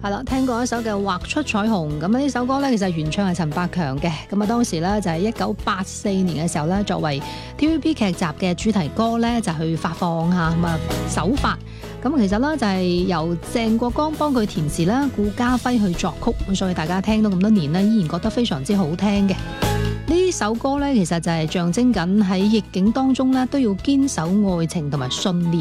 係啦，聽過一首嘅《畫出彩虹》，咁呢首歌呢，其實原唱係陳百強嘅，咁啊當時呢，就係1984年嘅時候呢，作為 TVB 劇集嘅主題歌呢，就去發放嚇，咁啊首發，咁其實呢，就係由鄭國江幫佢填詞啦，顧嘉輝去作曲，咁所以大家聽到咁多年呢，依然覺得非常之好聽嘅。呢首歌呢，其實就係象徵緊喺逆境當中呢，都要堅守愛情同埋信念。